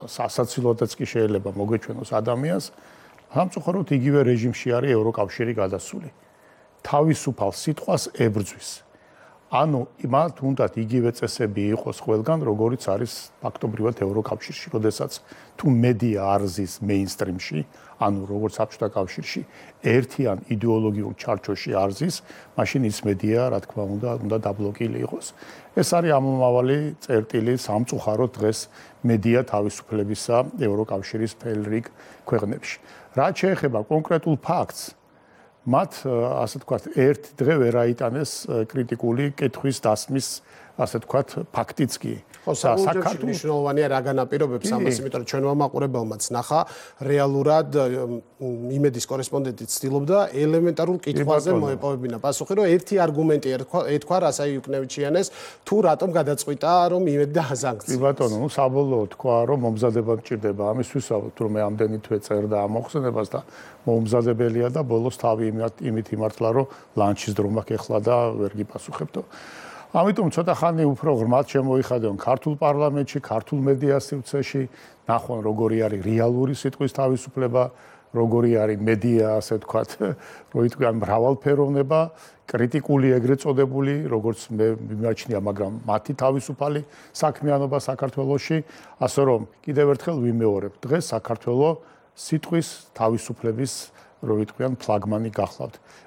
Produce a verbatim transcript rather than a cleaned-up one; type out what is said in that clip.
სასაცილოდაც კი შეიძლება მოგეჩვენოს ადამიანს, სამწუხაროდ იგივე რეჟიმში არის ევროკავშირი გადასული. თავისუფალ სიტყვას ებრძვის. ანუ მათ უნდათ იგივე წესები იყოს ყველგან, როგორიც არის ფაქტობრივად ევროკავშირში, როდესაც თუ მედია არ ზის მეინსტრიმში, ანუ როგორც საბჭოთა კავშირში, ერთიან იდეოლოგიურ ჩარჩოში არ ზის, მაშინ ის მედია, რა თქმა უნდა, უნდა დაბლოკილი იყოს. ეს არის ამომავალი წერტილი სამწუხაროდ დღეს მედია თავისუფლებისა ევროკავშირის მთელ რიგ ქვეყნებში. რაც შეეხება კონკრეტულ ფაქტს, მათ ასე თქვათ, ერთ დღე ვერ აიტანეს კრიტიკული კითხვის დასმის, ასე თქვათ, ფაქტიც კი. ხო, საქართველოს მნიშვნელოვანია რა განაპირობებს ამას, იმიტომ რომ ჩვენმა მაყურებელმაც ნახა, რეალურად იმედის კორესპონდენტი ცდილობდა ელემენტარულ კითხვაზე მოეპოვებინა პასუხი, რომ ერთი არგუმენტი ეთქვა რასა იუკნევიჩიანეს, თუ რატომ გადაწყვიტა, რომ იმედი დააზანგს. კი ბატონო, ნუ საბოლოოდ თქვა, რომ მომზადება მჭირდება ამისთვის, რომ მე ამდენი თვე წერდა ამ მოხსენებას და მომზადებელია და ბოლოს თავი იმით იმართლა, რომ ლანჩის დრო მაქვს ეხლა და ვერ გიპასუხებდო. ამიტომ ცოტა ხანი უფრო ღრმად შემოიხადეონ ქართულ პარლამენტში, ქართულ მედია სივრცეში, ნახონ როგორი არის რეალური სიტყვის თავისუფლება, როგორი არის მედია, ასე ვთქვათ, რო ითქვიან მრავალფეროვნება, კრიტიკული ეგრეთ წოდებული, როგორც მე მიმაჩნია, მაგრამ მათი თავისუფალი საქმიანობა საქართველოში, ასე რომ კიდევ ერთხელ ვიმეორებ, დღეს საქართველოს სიტყვის თავისუფლების რო ითქვიან ფლაგმანი გახლავთ.